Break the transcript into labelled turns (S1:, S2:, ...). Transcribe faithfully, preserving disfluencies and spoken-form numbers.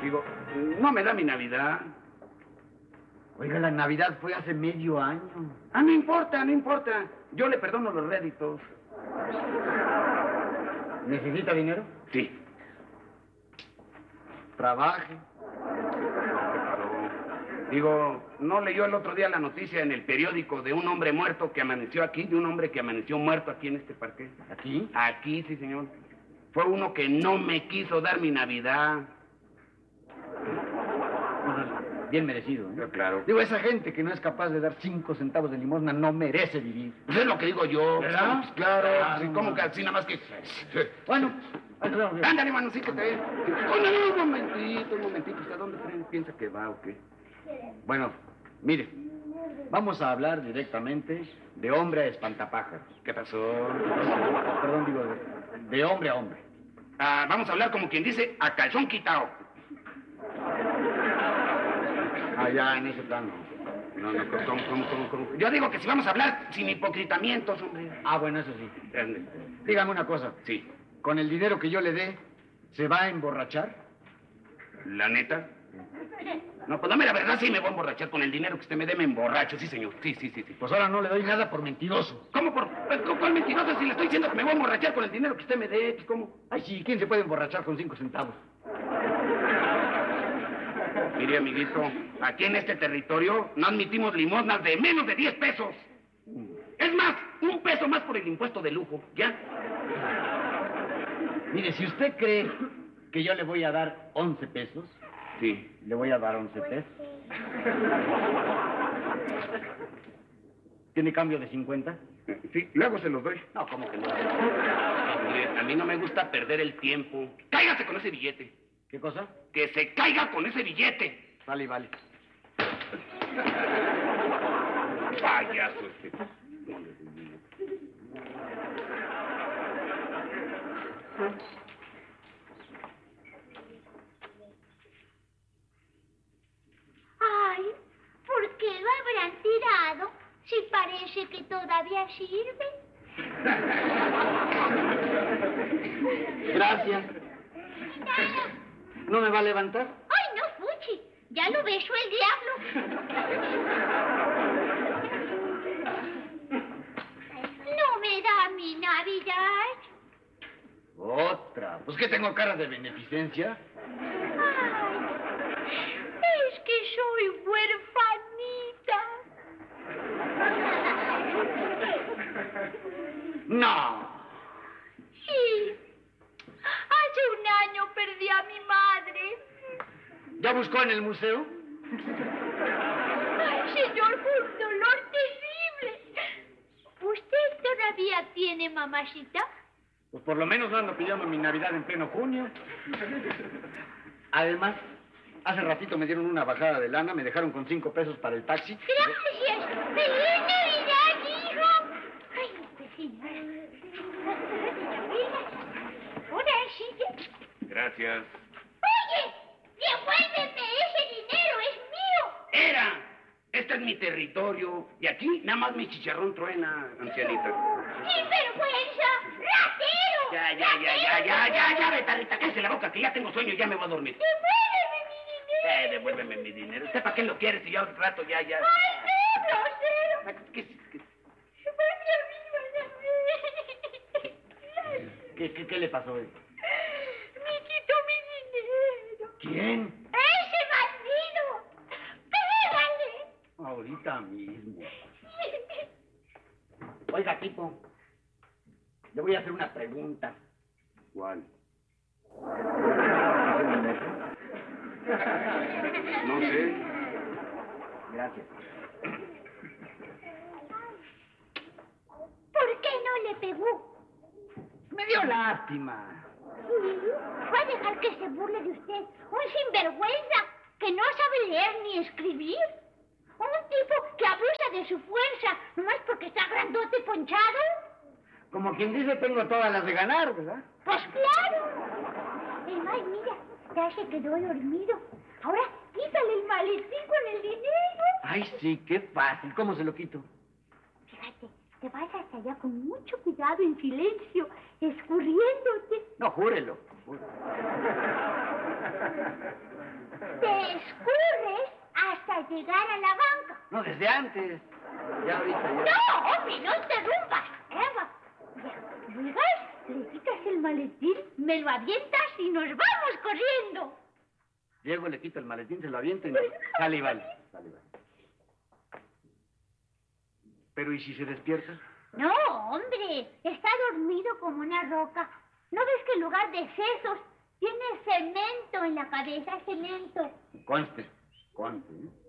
S1: Digo, no me da mi Navidad.
S2: Oiga, la Navidad fue hace medio año.
S1: Ah, no importa, no importa. Yo le perdono los réditos.
S2: ¿Necesita dinero?
S1: Sí.
S2: Trabaje.
S1: Digo, ¿no leyó el otro día la noticia en el periódico de un hombre muerto que amaneció aquí, de un hombre que amaneció muerto aquí en este parque?
S2: ¿Aquí?
S1: Aquí, sí, señor. Fue uno que no me quiso dar mi Navidad.
S2: Bien merecido, ¿eh?
S1: Claro.
S2: Digo, esa gente que no es capaz de dar cinco centavos de limosna no merece vivir.
S1: Pues es lo que digo yo.
S2: ¿Verdad?
S1: Pues claro.
S2: Ah,
S1: Sí,
S2: no,
S1: ¿cómo
S2: no.
S1: que así nada más que...?
S2: Bueno,
S1: ándale, manosíquete. Un, un momentito, un momentito. ¿Hasta dónde creen? ¿Piensa que va o qué?
S2: Bueno, mire, vamos a hablar directamente de hombre a espantapájaros.
S1: ¿Qué pasó?
S2: Perdón, digo, de, de hombre a hombre.
S1: Ah, vamos a hablar como quien dice, a calzón quitado.
S2: Ah, ya, en ese plano.
S1: No, no, ¿cómo, cómo, cómo, cómo? Yo digo que si vamos a hablar sin hipocritamientos, hombre.
S2: Ah, bueno, eso sí.
S1: Ande.
S2: Dígame una cosa.
S1: Sí.
S2: ¿Con el dinero que yo le dé, se va a emborrachar?
S1: ¿La neta? No, pues dame la verdad, sí me voy a emborrachar. Con el dinero que usted me dé, me emborracho. Sí, señor. Sí, sí, sí, sí.
S2: Pues ahora no le doy nada por mentiroso.
S1: ¿Cómo por...? ¿Cuál mentiroso? Si le estoy diciendo que me voy a emborrachar con el dinero que usted me dé, pues, ¿cómo?
S2: Ay, sí, ¿quién se puede emborrachar con cinco centavos?
S1: Mire, amiguito, aquí en este territorio no admitimos limosnas de menos de diez pesos. Es más, un peso más por el impuesto de lujo, ¿ya?
S2: Mire, si usted cree que yo le voy a dar once pesos...
S1: Sí.
S2: Le voy a dar once pesos. ¿Tiene cambio de cincuenta?
S1: Sí, luego se los doy.
S2: No, ¿cómo que no?
S1: Mire, a mí no me gusta perder el tiempo. Cáigase con ese billete.
S2: ¿Qué cosa?
S1: Que se caiga con ese billete.
S2: Vale, vale.
S1: Payaso este.
S3: Ay, ¿por qué lo habrán tirado si parece que todavía sirve?
S2: Gracias.
S3: Nada.
S2: ¿No me va a levantar?
S3: Ay, no, Fuchi. Ya lo besó el diablo. No me da mi Navidad.
S2: Otra. Pues que tengo cara de beneficencia.
S3: Ay, es que soy huerfanita.
S2: No.
S3: Sí. Hace un año perdí a mi madre.
S2: ¿Ya buscó en el museo?
S3: Ay, señor, fue un dolor terrible. ¿Usted todavía tiene mamacita?
S2: Pues por lo menos no ando pidiendo mi Navidad en pleno junio. Además, hace ratito me dieron una bajada de lana, me dejaron con cinco pesos para el taxi.
S3: Gracias. ¡Feliz Navidad, hijo! Ay, pues señora. Ahora sí.
S1: Gracias.
S3: Oye, devuélveme ese dinero, es mío.
S1: ¡Era! Este es mi territorio. Y aquí nada más mi chicharrón truena, ancianita.
S3: ¡Sin vergüenza! ¡Ratero!
S1: Ya, ya, ya, ya, ya, ya, ya, Betarita, cállese la boca, que ya tengo sueño y ya me voy a dormir.
S3: ¡Devuélveme mi dinero!
S1: Eh, devuélveme mi dinero. ¿Usted para qué lo quiere si ya un rato ya, ya...
S3: ¡Ay, no, grosero!
S1: ¿Qué, qué,
S2: ¿Qué, qué, qué le pasó?
S3: Me quitó mi dinero.
S2: ¿Quién?
S3: ¡Ese bandido! ¡Pégale!
S2: Ahorita mismo. Oiga, tipo, le voy a hacer una pregunta.
S1: ¿Cuál? No sé.
S2: Gracias.
S3: ¿Por qué no le pegó?
S2: Me dio lástima.
S3: Sí, ¿va a dejar que se burle de usted? Un sinvergüenza que no sabe leer ni escribir. Un tipo que abusa de su fuerza nomás porque está grandote y ponchado.
S2: Como quien dice, tengo todas las de ganar, ¿verdad?
S3: Pues claro. Además, mira, ya se quedó dormido. Ahora quítale el maletín con el dinero.
S2: Ay, sí, qué fácil. ¿Cómo se lo quito?
S3: Fíjate, te vas hasta allá con mucho cuidado, en silencio, escurriéndote.
S2: No, júrelo.
S3: discurres hasta llegar a la banca.
S2: No, desde antes. Ya ahorita, ya.
S3: No, hombre, no interrumpas. Eva, ya, llegas, le quitas el maletín, me lo avientas y nos vamos corriendo.
S2: Diego le quita el maletín, se lo avienta y no. Sale y vale. Sale y vale. Pero ¿y si se despierta?
S3: No, hombre, está dormido como una roca. ¿No ves que en lugar de sesos tiene cemento en la cabeza, cemento?
S2: Conste, conste. ¿eh?